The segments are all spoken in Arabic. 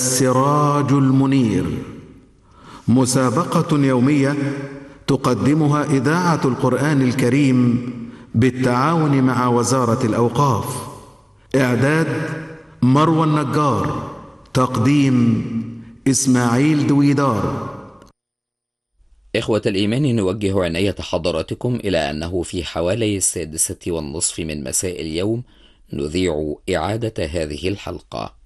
السراج المنير، مسابقة يومية تقدمها إذاعة القرآن الكريم بالتعاون مع وزارة الأوقاف. إعداد مروى النجار، تقديم إسماعيل دويدار. إخوة الإيمان، نوجه عناية حضراتكم إلى أنه في حوالي 6:30 من مساء اليوم نذيع إعادة هذه الحلقة.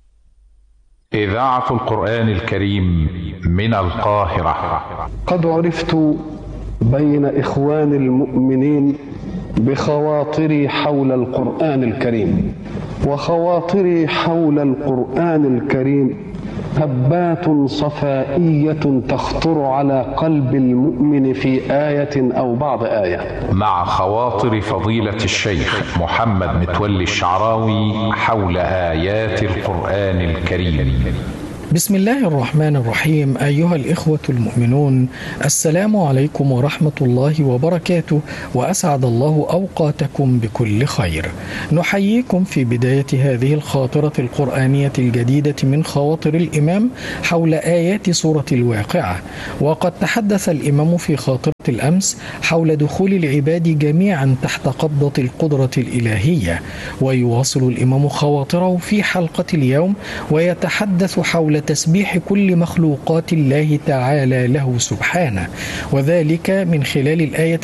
إذاعة القرآن الكريم من القاهرة. قد عرفت بين إخوان المؤمنين بخواطري حول القرآن الكريم، وخواطري حول القرآن الكريم هبات صفائية تخطر على قلب المؤمن في آية أو بعض آية، مع خواطر فضيلة الشيخ محمد متولي الشعراوي حول آيات القرآن الكريم. بسم الله الرحمن الرحيم. أيها الإخوة المؤمنون، السلام عليكم ورحمة الله وبركاته، وأسعد الله أوقاتكم بكل خير. نحييكم في بداية هذه الخاطرة القرآنية الجديدة من خواطر الإمام حول آيات سورة الواقعة. وقد تحدث الإمام في خاطرة الأمس حول دخول العباد جميعا تحت قبضة القدرة الإلهية، ويواصل الإمام خواطره في حلقة اليوم ويتحدث حول تسبيح كل مخلوقات الله تعالى له سبحانه، وذلك من خلال الآية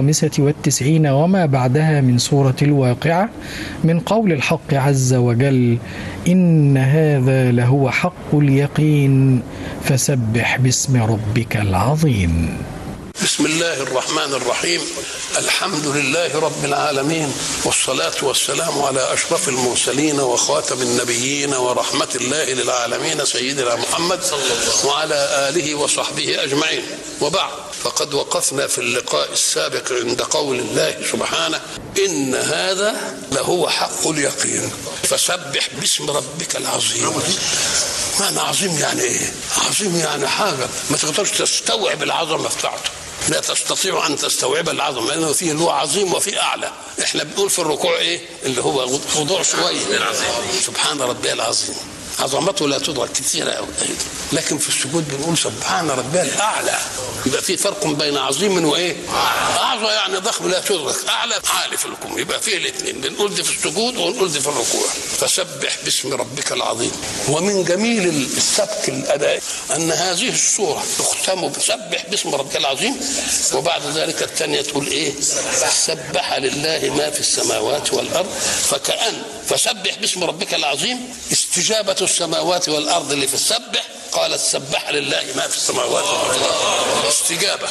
95 وما بعدها من سورة الواقعة، من قول الحق عز وجل: إن هذا لهو حق اليقين فسبح باسم ربك العظيم. بسم الله الرحمن الرحيم. الحمد لله رب العالمين، والصلاة والسلام على أشرف المرسلين وخاتم النبيين ورحمة الله للعالمين سيدنا محمد وعلى آله وصحبه أجمعين، وبعد. فقد وقفنا في اللقاء السابق عند قول الله سبحانه: إن هذا لهو حق اليقين فسبح باسم ربك العظيم. معنى عظيم يعني إيه؟ عظيم يعني حاجة ما تقدرش تستوعب العظمة بتاعته، لا تستطيع أن تستوعب العظمة، لأنه فيه اللي هو عظيم وفيه أعلى. إحنا بنقول في الركوع إيه اللي هو خضوع شوية، سبحان ربي العظيم، عظمته لا تدرك كثيرة أوي. لكن في السجود بنقول سبحان ربي الأعلى. يبقى في فرق بين عظيم وإيه؟ أعظم يعني ضخم لا تدرك، أعلى عالي في الكم. يبقى فيه الاثنين، بنقول دي في السجود ونقول دي في الركوع. فسبح باسم ربك العظيم. ومن جميل السبك الأداء أن هذه السورة تختم بسبح باسم ربك العظيم، وبعد ذلك الثانية تقول إيه؟ سبح لله ما في السماوات والأرض. فكأن فسبح باسم ربك العظيم استجابة السماوات والأرض اللي في السبح، قالت سبح لله ما في السماوات والأرض، استجابة.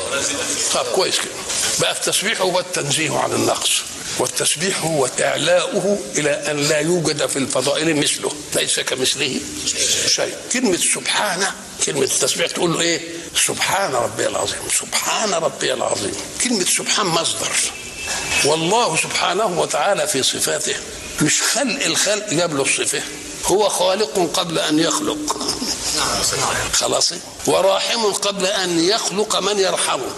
طب كويس كده. بقى التسبيح هو التنزيه عن النقص، والتسبيح هو إعلاؤه إلى أن لا يوجد في الفضائل مثله، ليس كمثله شيء. كلمة سبحانه، كلمة التسبيح تقول له إيه؟ سبحان ربي العظيم، سبحان ربي العظيم. كلمة سبحان مصدر، والله سبحانه وتعالى في صفاته مش الخلق جاب له الصفة، هو خالق قبل أن يخلق، خلاص، وراحم قبل أن يخلق من يرحمه،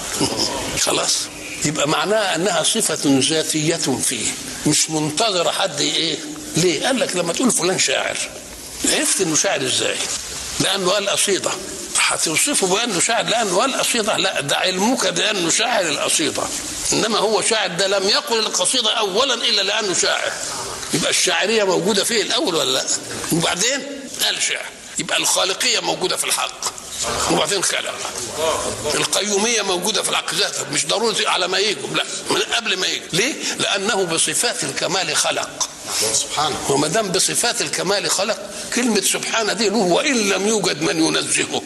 خلاص. يبقى معناها أنها صفة ذاتية فيه، مش منتظر حد إيه. ليه؟ قال لك لما تقول فلان شاعر، عرفت إنه شاعر إزاي؟ لأنه قال قصيدة. هتوصفه بأنه شاعر لأنه قال قصيدة؟ لا، ده علمك بأنه شاعر القصيدة، إنما هو شاعر ده لم يقل القصيدة أولا إلا لأنه شاعر. يبقى الشاعرية موجودة فيه الأول ولا لا؟ وبعدين قال شعر. يبقى الخالقية موجودة في الحق وبعدين خلق. القيومية موجودة في الحق ذاتها، مش ضروري على ما يجوا، لا، من قبل ما يجوا. ليه؟ لأنه بصفات الكمال خلق سبحانه، وما دام بصفات الكمال خلق، كلمة سبحانه دي له وإن لم يوجد من ينزهه،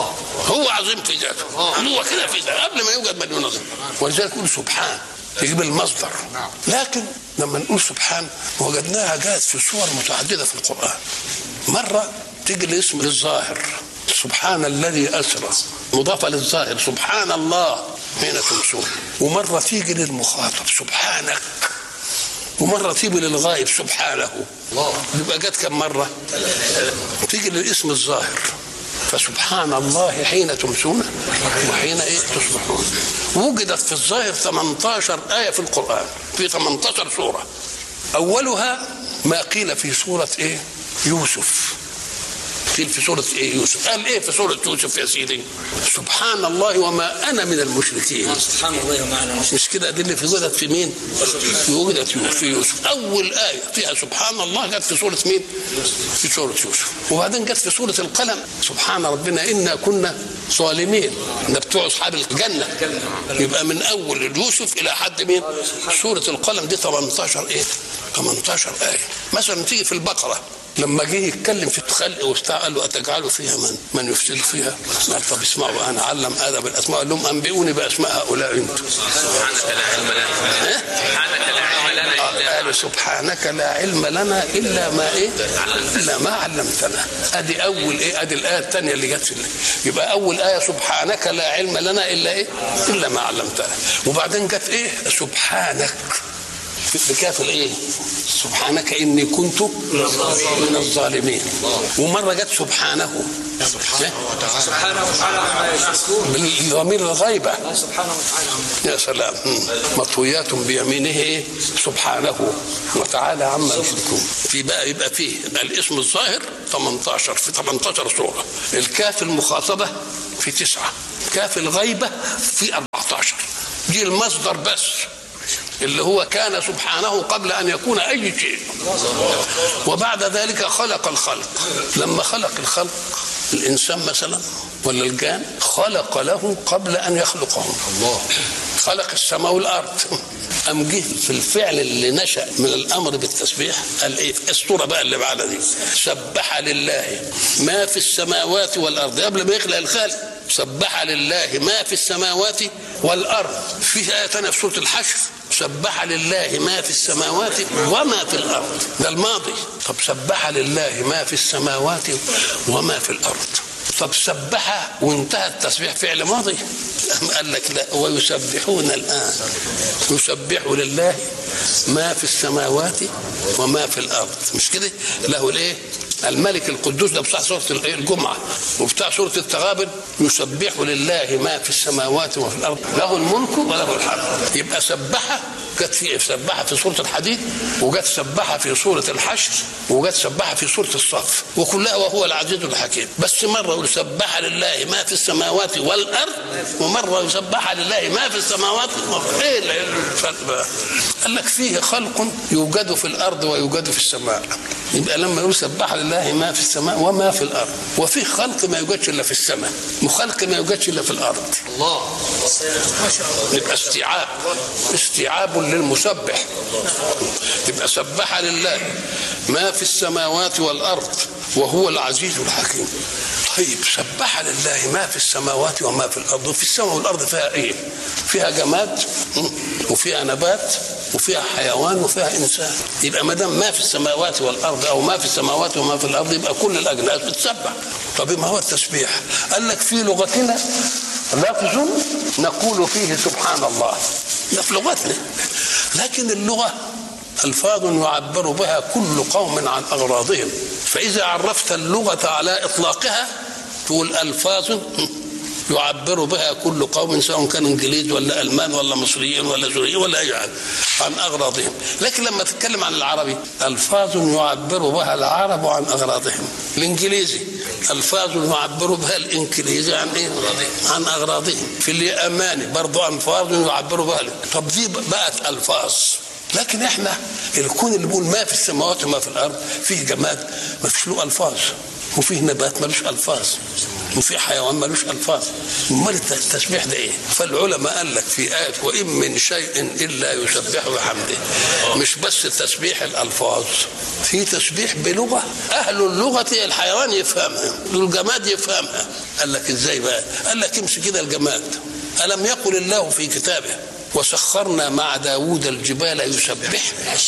هو عظيم في ذاته، هو كده في ذاته قبل ما يوجد من ينزهه، ولذلك نقول سبحان يجيب المصدر. لكن لما نقول سبحان وجدناها جاءت في صور متعددة في القرآن. مرة تيجي الاسم للظاهر، سبحان الذي أسرى، مضافة للظاهر، سبحان الله حين تمسون. ومرة تيجي للمخاطب سبحانك، ومرة تيجي للغائب سبحانه. يبقى جت كم مرة؟ تيجي للاسم الظاهر، فسبحان الله حين تمسون وحين تصبحون. وجدت في الظاهر 18 آية في القرآن، في 18 سورة. أولها ما قيل في سورة يوسف، قيل في سورة إيه؟ يوسف. قال إيه في سورة يوسف يا سيدي؟ سبحان الله وما أنا من المشركين. سبحان الله وما أنا مشرك. مش كده؟ دي اللي في وجدت في مين؟ وجدت في يوسف. أول آية فيها سبحان الله جت في سورة مين؟ في سورة يوسف. وبعدين جت في سورة القلم سبحان ربنا إنا كنا ظالمين. ده بتوع أصحاب الجنة. يبقى من أول يوسف إلى حد مين؟ سورة القلم دي 18 إيه؟ 18 آية. مثلا تيجي في البقرة لما جه يتكلم في الخلق وبتاع قال له أتجعل فيها من يفسد فيها؟ قال طب اسمعوا أنا علم آدم الأسماء. قال لهم أنبئوني بأسماء هؤلاء أنتم. سبحانك لا علم لنا. قالوا سبحانك لا علم لنا إلا ما إيه؟ إلا ما علمتنا. أدي أول إيه؟ أدي الآية الثانية اللي جت في يبقى أول آية سبحانك لا علم لنا إلا إيه؟ إلا ما علمتنا. وبعدين جت إيه؟ سبحانك بكاف الإيه؟ سبحانك إني كنت من الظالمين. ومرة جت سبحانه بالضمير الغيبة سبحانه وتعالى. يا سلام. مطويات بيمينه سبحانه وتعالى عما يشركون. في بقى يبقى فيه الاسم الظاهر 18 في 18 سورة. الكاف المخاطبة في 9، كاف الغيبة في 14. دي المصدر بس اللي هو كان سبحانه قبل أن يكون أي شيء. وبعد ذلك خلق الخلق. لما خلق الخلق الإنسان مثلا ولا الجان خلق له قبل أن يخلقهم. الله خلق السماء والأرض. أم جه في الفعل اللي نشأ من الأمر بالتسبيح قال إيه؟ السورة بقى اللي بعد دي سبح لله ما في السماوات والأرض. قبل ما يخلق الخلق سبح لله ما في السماوات والأرض. في آية ثانية في سورة الحشر سبح لله ما في السماوات وما في الأرض. ده الماضي. طب سبح لله ما في السماوات وما في الأرض. طب سبح وانتهى التسبيح فعل ماضي. قال لك لا ويسبحون الآن. يسبح لله ما في السماوات وما في الأرض. مش كده؟ له الايه؟ الملك القدوس. ده بتاع سورة الجمعة. وبتاع سورة التغابن يسبح لله ما في السماوات وما في الأرض له الملك وله الحمد. يبقى سبح جت في سبح في سورة الحديد، وجت سبح في سورة الحشر، وجت سبح في سورة الصف، وكلها وهو العزيز الحكيم. بس مرة يسبح لله ما في السماوات والأرض، ومرة يسبح لله ما في السماوات والأرض. ايه الفرق بقى؟ قال لك فيه خلق يوجد في الأرض ويوجد في السماء. يبقى لما يقول سبح لله ما في السماء وما في الأرض، وفي خلق ما يوجدش إلا في السماء، وخلق ما يوجدش إلا في الأرض. الله ما شاء الله. يبقى استيعاب للمسبح. يبقى سبح لله ما في السماوات والأرض وهو العزيز الحكيم. طيب سبح لله ما في السماوات وما في الأرض. وفي السماء والأرض فيها إيه؟ فيها جماد وفيها نبات وفيها حيوان وفيها إنسان. يبقى ما دام ما في السماوات والأرض أو ما في السماوات وما في الأرض يبقى كل الأجناس بتسبح. طب ما هو التسبيح؟ قال لك في لغتنا لفظ نقول فيه سبحان الله، ده في لغتنا. لكن اللغة ألفاظ يعبر بها كل قوم عن أغراضهم. فإذا عرفت اللغة على إطلاقها تقول ألفاظ يعبر بها كل قوم سواء كان انجليز ولا المان ولا مصريين ولا سوريين ولا اي حاجه عن اغراضهم. لكن لما تتكلم عن العربي الفاظ يعبر بها العرب عن اغراضهم. الانجليزي الفاظ يعبر بها الانجليزي عن ايه؟ عن اغراضهم. في اليماني برضه الفاظ يعبر بها. طب دي بقت الفاظ. لكن احنا الكون اللي بيقول ما في السماوات وما في الارض فيه جماد ما فيش له الفاظ، وفيه نبات ملوش الفاظ، وفي حيوان ملوش الفاظ. امال التسبيح ده ايه؟ فالعلماء قال لك في آية وإن من شيء إلا يسبح بحمده. مش بس تسبيح الألفاظ، في تسبيح بلغة أهل اللغة الحيوان يفهمها والجماد يفهمها. قال لك ازاي بقى؟ قال لك امسك كده الجماد. ألم يقل الله في كتابه وسخرنا مع داود الجبال يسبح.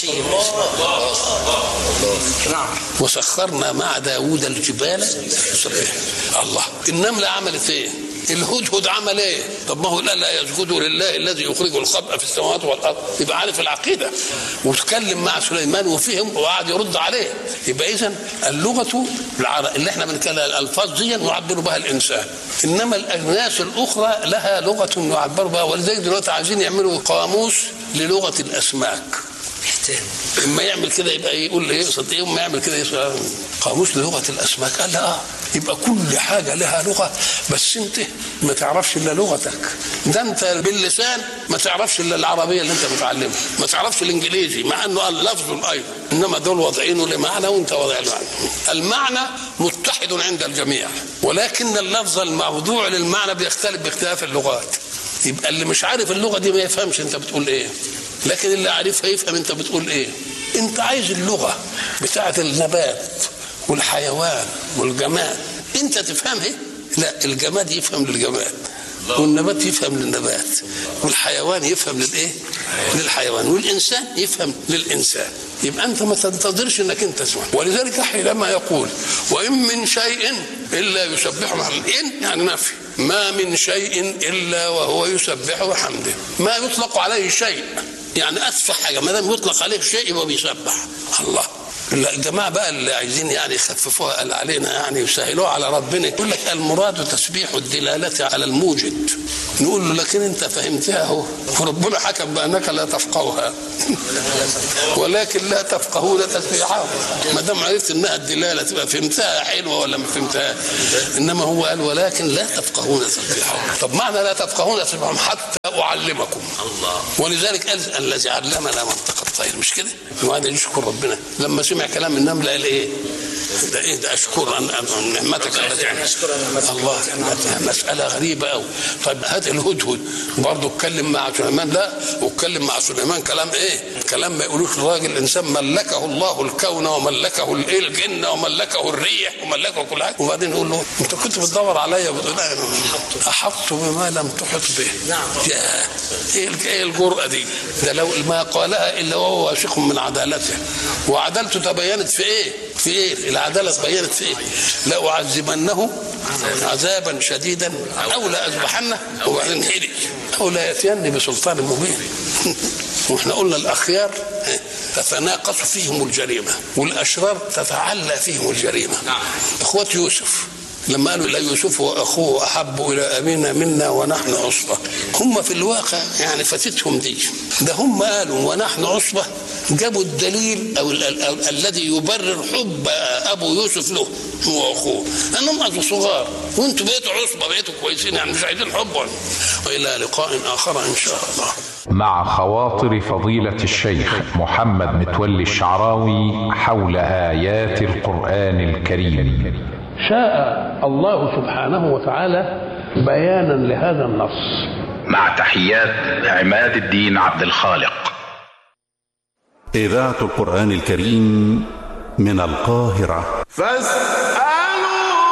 وسخرنا مع داود الجبال يسبح. الله. النملة عملت ايه؟ الهدهد عمل ايه؟ طب ما هو لا يسجدوا لله الذي يخرج الخبأ في السماوات والارض. يبقى عارف العقيده وتكلم مع سليمان وفهم وقعد يرد عليه. يبقى اذا اللغه اللي احنا بنتكلم الالفاظ دي يعبر بها الانسان، انما الاجناس الاخرى لها لغه يعبر بها. ولذلك دلوقتي عايزين يعملوا قاموس للغه الاسماك. اما يعمل كده يبقى يقول لي يقصد ايه، وما يعمل كده يقصد قاموس لغه الاسماك. قال لا يبقى كل حاجه لها لغه، بس انت ما تعرفش الا لغتك. ده انت باللسان ما تعرفش الا العربيه اللي انت متعلمها، ما تعرفش الانجليزي مع انه قال لفظ ايضا، انما دول واضعينه لمعنى وانت واضع المعنى. المعنى متحد عند الجميع، ولكن اللفظ الموضوع للمعنى بيختلف باختلاف اللغات. يبقى اللي مش عارف اللغه دي ما يفهمش انت بتقول ايه، لكن اللي عارفها يفهم انت بتقول ايه. انت عايز اللغه بتاعه النبات والحيوان والجماد انت تفهمها؟ لا، الجماد يفهم للجماد، والنبات يفهم للنبات، والحيوان يفهم للايه؟ للحيوان، والانسان يفهم للانسان. يبقى انت ما تنتظرش انك انت تسمع. ولذلك حينما يقول وان من شيء الا يسبح بحمده، ان يعني نفي، ما من شيء الا وهو يسبح بحمده. ما يطلق عليه شيء يعني اتفه حاجه، ما دام يطلق عليه شيء يبقى بيسبح الله. الجماعه بقى اللي عايزين يعني يخففوها قال علينا يعني يسهلوها على ربنا، يقول لك المراد تسبيح الدلاله على الموجد. نقول له لكن انت فهمتها اهو، وربنا حكم بانك لا تفقهها ولكن لا تفقهون تسبيحها. ما دام عرفت انها الدلاله تبقى فهمتها حلوه ولا ما فهمتها. انما هو قال ولكن لا تفقهون تسبيحها. طب معنى لا تفقهون تسبيحهم حتى اعلمكم الله. ولذلك قال الذي علمنا منطق الطير، مش كده؟ وهذا يشكر ربنا لما سمع كلام النمله قال ايه؟ ده ايه ده؟ اشكر ان نعمتك الله. مساله غريبه قوي. طيب هات الهدهد برضه اتكلم مع سليمان، لا واتكلم مع سليمان كلام ايه؟ كلام ما يقولوش الراجل الانسان ملكه الله الكون وملكه الجن وملكه الريح وملكه كل حاجه، وبعدين يقول له انت كنت بتدور عليا بتقول احط بما لم تحط به. نعم. ايه الجرأه دي؟ ده لو ما قالها الا وهو واثق من عدالته، وعدالته تبينت في ايه؟ في ايه؟ العداله تبينت في ايه؟ لا اعذبنه عذابا شديدا او لا اذبحنه وبعدين هدي او لا ياتيني بسلطان مبين. واحنا قلنا الاخيار تتناقص فيهم الجريمه والاشرار تتعلى فيهم الجريمه. اخوة يوسف لما قالوا لا يوسف واخوه احب الى ابينا منا ونحن عصبه، هم في الواقع يعني فاتتهم دي. ده هم قالوا ونحن عصبه، جابوا الدليل او الذي يبرر حب ابو يوسف له هو اخوه، انهم اصلا صغار وانتم بقيتوا عصبه، بقيتوا كويسين يعني مش عايزين حبا. والى لقاء اخر ان شاء الله. مع خواطر فضيلة الشيخ محمد متولي الشعراوي حول آيات القرآن الكريم. شاء الله سبحانه وتعالى بيانا لهذا النص. مع تحيات عماد الدين عبد الخالق. إذاعة القرآن الكريم من القاهرة. فاسأل